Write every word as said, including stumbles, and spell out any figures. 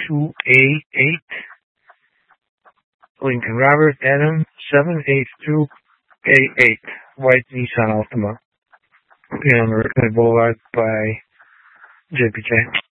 two A eight. Lincoln Robert Adam seven eight two A eight. White Nissan Altima. Located on the Rickman Boulevard by J P J.